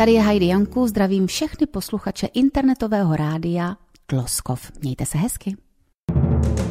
Tady je Heidi Janku, zdravím všechny posluchače internetového rádia Tloskov. Mějte se hezky.